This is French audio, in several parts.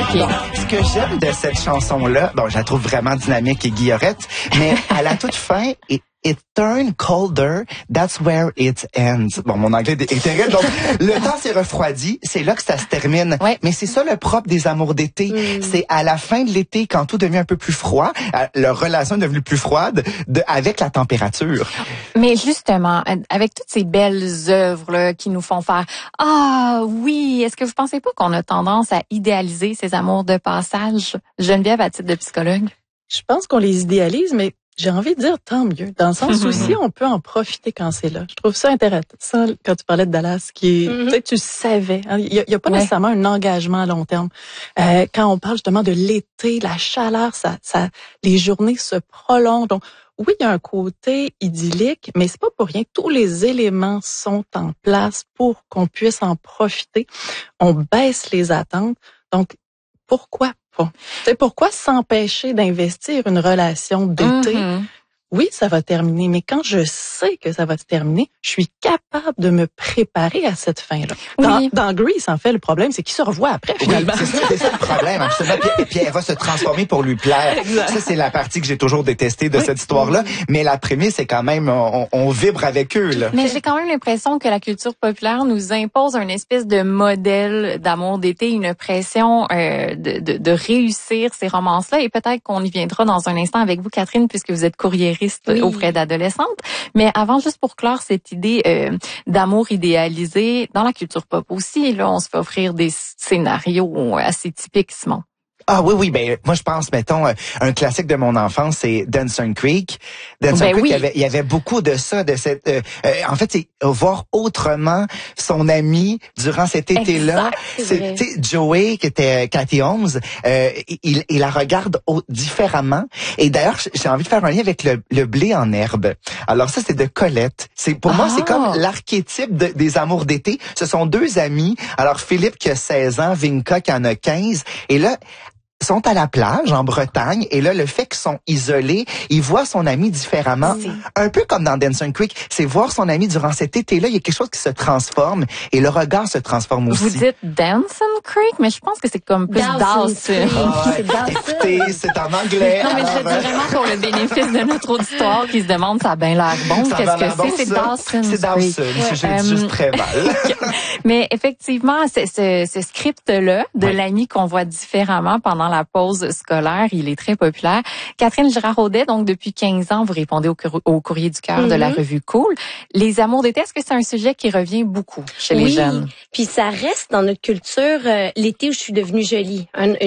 OK. Bon, ce que j'aime de cette chanson-là, bon, je la trouve vraiment dynamique et guillerette, mais à la toute fin, It turned colder, that's where it ends. Bon, mon anglais est terrible, donc le temps s'est refroidi, c'est là que ça se termine. Ouais. Mais c'est ça le propre des amours d'été. C'est à la fin de l'été, quand tout devient un peu plus froid, leur relation est devenue plus froide avec la température. Mais justement, avec toutes ces belles œuvres là, qui nous font faire « Ah oui », est-ce que vous pensez pas qu'on a tendance à idéaliser ces amours de passage? Geneviève, à titre de psychologue? Je pense qu'on les idéalise, mais j'ai envie de dire tant mieux, dans le sens où si on peut en profiter quand c'est là. Je trouve ça intéressant quand tu parlais de Dallas, qui est, tu sais, tu savais. Il y a pas nécessairement un engagement à long terme. Quand on parle justement de l'été, la chaleur, les journées se prolongent. Donc, oui, il y a un côté idyllique, mais c'est pas pour rien. Tous les éléments sont en place pour qu'on puisse en profiter. On baisse les attentes. Donc, pourquoi pas? C'est pourquoi s'empêcher d'investir une relation d'été? Oui, ça va terminer, mais quand je sais que ça va se terminer, je suis capable de me préparer à cette fin-là. Dans Grease, en fait, le problème, c'est qu'il se revoit après, finalement. Oui, c'est ça le problème, absolument. Puis elle va se transformer pour lui plaire. Exact. Ça, c'est la partie que j'ai toujours détestée de cette histoire-là. Mais la prémisse, c'est quand même, on vibre avec eux, là. Mais j'ai quand même l'impression que la culture populaire nous impose une espèce de modèle d'amour d'été, une pression de réussir ces romances-là. Et peut-être qu'on y viendra dans un instant avec vous, Catherine, puisque vous êtes courriériste auprès d'adolescentes. Mais avant, juste pour clore cette idée d'amour idéalisé, dans la culture pop aussi, là, on se fait offrir des scénarios assez typiques, Simon. Ah oui, ben moi je pense, mettons, un classique de mon enfance, c'est Dawson's Creek. Dawson's Creek, il y avait beaucoup de ça, de cette. En fait, c'est voir autrement son ami durant cet été-là. C'est Joey, qui était Cathy Holmes, il la regarde différemment. Et d'ailleurs, j'ai envie de faire un lien avec le blé en herbe. Alors ça, c'est de Colette. C'est pour moi, c'est comme l'archétype des amours d'été. Ce sont deux amis. Alors Philippe qui a 16 ans, Vinka qui en a 15, et là sont à la plage en Bretagne, et là, le fait qu'ils sont isolés, il voit son ami différemment. Un peu comme dans Dawson's Creek, c'est voir son ami durant cet été-là, il y a quelque chose qui se transforme, et le regard se transforme aussi. Vous dites Dawson's Creek, mais je pense que c'est comme plus Dawson. Écoutez, c'est en anglais. Non, mais je le dis vraiment pour le bénéfice de notre auditoire qui se demande, ça a bien l'air bon. Qu'est-ce que c'est? C'est Dawson's Creek. C'est Dawson, j'ai juste très mal. Mais effectivement, ce script-là de l'ami qu'on voit différemment pendant la pause scolaire, il est très populaire. Catherine Girard-Audet, donc depuis 15 ans, vous répondez au courrier du cœur de la revue Cool. Les amours d'été, est-ce que c'est un sujet qui revient beaucoup chez les jeunes? Oui, puis ça reste dans notre culture l'été où je suis devenue jolie. Un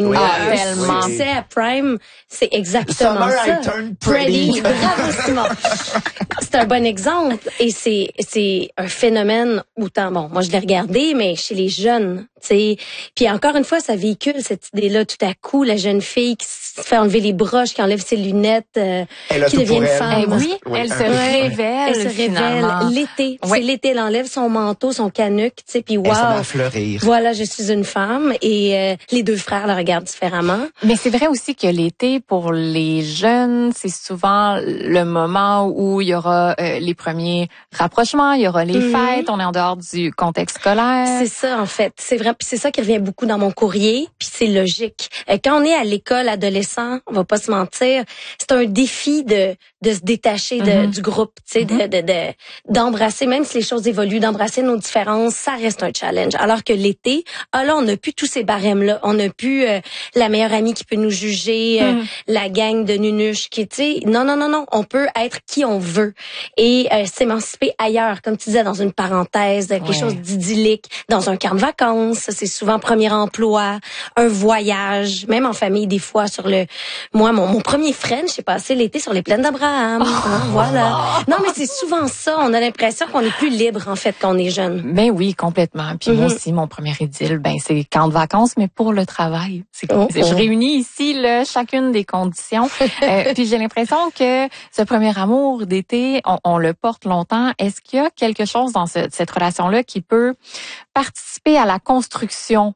succès à Prime, c'est exactement ça. Summer I turned pretty. Bravo, Simon. C'est un bon exemple et c'est un phénomène autant, bon, moi je l'ai regardé, mais chez les jeunes, tu sais. Puis encore une fois, ça véhicule cette idée-là tout à coup, la jeune fille qui se fait enlever les broches, qui enlève ses lunettes, qui devient une femme. Elle se révèle. Elle se révèle l'été. Oui. C'est l'été, elle enlève son manteau, son canuc, tu sais, puis wow. Elle se met à fleurir. Voilà, je suis une femme et les deux frères la regardent différemment. Mais c'est vrai aussi que l'été, pour les jeunes, c'est souvent le moment où il y aura les premiers rapprochements, il y aura les fêtes, on est en dehors du contexte scolaire. C'est ça, en fait. C'est vrai, puis c'est ça qui revient beaucoup dans mon courrier, puis c'est logique. Quand on est à l'école adolescent, on va pas se mentir, c'est un défi de se détacher du groupe, tu sais, d'embrasser, même si les choses évoluent, d'embrasser nos différences, ça reste un challenge. Alors que l'été, là, on n'a plus tous ces barèmes-là. On n'a plus la meilleure amie qui peut nous juger, la gang de nunuches qui, tu sais, non. On peut être qui on veut et s'émanciper ailleurs, comme tu disais, dans une parenthèse, quelque chose d'idyllique, dans un camp de vacances. Ça, c'est souvent premier emploi, un voyage, même en famille des fois moi, mon premier French, j'ai passé l'été sur les plaines d'Abraham. Voilà. Non, mais c'est souvent ça. On a l'impression qu'on est plus libre, en fait, quand on est jeune. Ben oui, complètement. Puis moi aussi, mon premier idylle, c'est camp de vacances, mais pour le travail. Je réunis ici chacune des conditions. Puis j'ai l'impression que ce premier amour d'été, on le porte longtemps. Est-ce qu'il y a quelque chose dans cette relation-là qui peut participer à la construction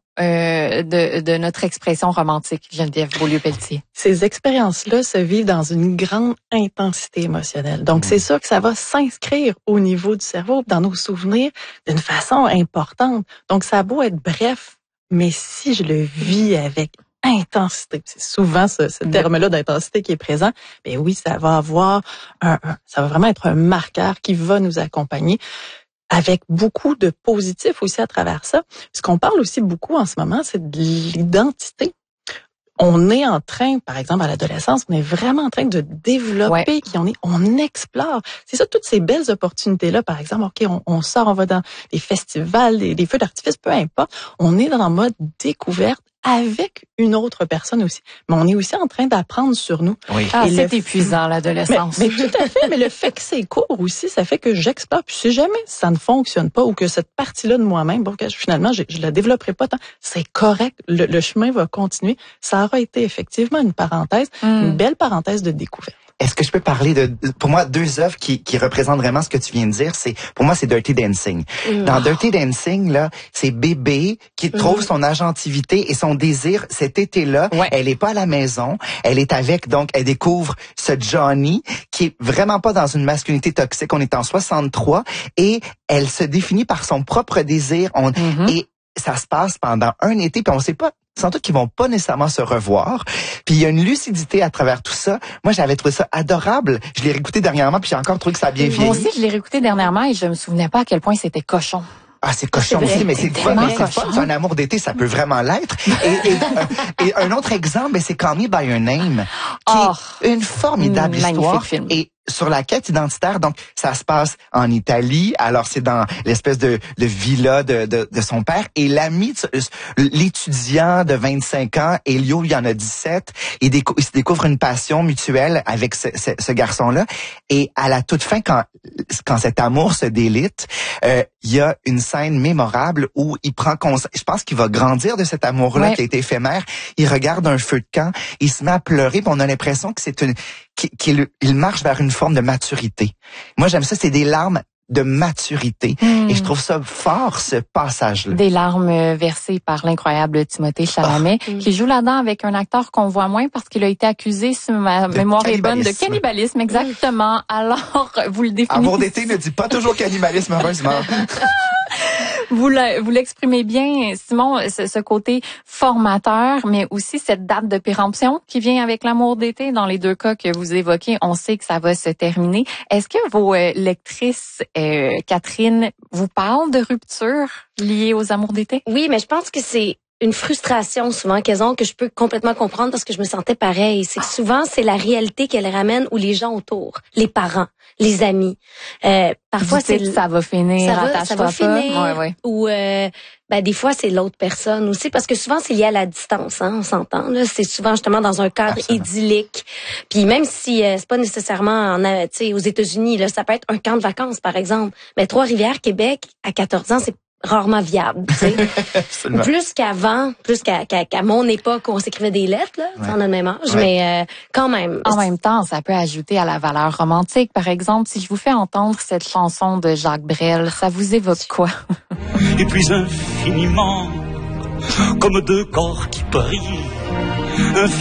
de notre expression romantique, Geneviève Beaulieu-Pelletier? Ces expériences-là se vivent dans une grande intensité émotionnelle. Donc, c'est sûr que ça va s'inscrire au niveau du cerveau, dans nos souvenirs, d'une façon importante. Donc, ça a beau être bref, mais si je le vis avec intensité. C'est souvent ce terme-là d'intensité qui est présent. Mais oui, ça va avoir ça va vraiment être un marqueur qui va nous accompagner avec beaucoup de positifs aussi à travers ça. Ce qu'on parle aussi beaucoup en ce moment, c'est de l'identité. On est en train, par exemple, à l'adolescence, on est vraiment en train de développer on explore. C'est ça, toutes ces belles opportunités-là, par exemple, OK, on sort, on va dans les festivals, les feux d'artifice, peu importe. On est dans le mode découverte avec une autre personne aussi. Mais on est aussi en train d'apprendre sur nous. Oui. C'est épuisant, l'adolescence. Mais tout à fait. Mais le fait que c'est court aussi, ça fait que j'explore. Puis si jamais ça ne fonctionne pas ou que cette partie-là de moi-même, bon, finalement, je la développerai pas tant, c'est correct. Le chemin va continuer. Ça aura été effectivement une parenthèse, une belle parenthèse de découverte. Est-ce que je peux parler pour moi, 2 œuvres qui représentent vraiment ce que tu viens de dire, pour moi, c'est Dirty Dancing. Dans Dirty Dancing, là, c'est Bébé qui trouve son agentivité et son désir cet été-là. Ouais. Elle est pas à la maison. Elle est donc, elle découvre ce Johnny qui est vraiment pas dans une masculinité toxique. On est en 63 et elle se définit par son propre désir. Et ça se passe pendant un été, puis on sait pas, sans doute qu'ils vont pas nécessairement se revoir. Puis il y a une lucidité à travers tout ça. Moi, j'avais trouvé ça adorable. Je l'ai réécouté dernièrement, puis j'ai encore trouvé que ça a bien vieilli. Moi aussi, je l'ai réécouté dernièrement et je me souvenais pas à quel point c'était cochon. Ah, c'est cochon aussi, mais c'est pas un amour d'été, ça peut vraiment l'être. Et un autre exemple, c'est Call Me By Your Name, qui est une formidable histoire. Film. Et sur la quête identitaire, donc ça se passe en Italie. Alors c'est dans l'espèce de villa de son père et l'ami, l'étudiant de 25 ans, Elio, il en a 17. Il se découvre une passion mutuelle avec ce garçon-là. Et à la toute fin, quand cet amour se délite, il y a une scène mémorable où il prend je pense qu'il va grandir de cet amour-là qui a été éphémère. Il regarde un feu de camp, il se met à pleurer, puis on a l'impression que qu'il marche vers une forme de maturité. Moi, j'aime ça, c'est des larmes de maturité. Et je trouve ça fort, ce passage-là. Des larmes versées par l'incroyable Timothée Chalamet, qui joue là-dedans avec un acteur qu'on voit moins parce qu'il a été accusé, si ma mémoire est bonne, de cannibalisme. Exactement. Alors, vous le définissez. Amour d'été ne dit pas toujours cannibalisme, heureusement. Vous l'exprimez bien, Simon, ce côté formateur, mais aussi cette date de péremption qui vient avec l'amour d'été. Dans les 2 cas que vous évoquez, on sait que ça va se terminer. Est-ce que vos lectrices, Catherine, vous parlent de rupture liée aux amours d'été? Oui, mais je pense que c'est une frustration souvent qu'elles ont que je peux complètement comprendre parce que je me sentais pareil. C'est que souvent, c'est la réalité qu'elles ramènent ou les gens autour, les parents, les amis. Parfois, ça va finir, ça va finir. Ouais. Ou des fois, c'est l'autre personne aussi parce que souvent, c'est lié à la distance, hein, on s'entend. Là, c'est souvent justement dans un cadre idyllique. Puis même si c'est pas nécessairement aux États-Unis, là, ça peut être un camp de vacances, par exemple. Mais Trois-Rivières, Québec, à 14 ans, c'est rarement viable, tu sais. Plus qu'avant, qu'à mon époque où on s'écrivait des lettres, là, on a le même âge, mais quand même. En même temps, ça peut ajouter à la valeur romantique. Par exemple, si je vous fais entendre cette chanson de Jacques Brel, ça vous évoque quoi? Et puis infiniment, comme 2 corps qui prient,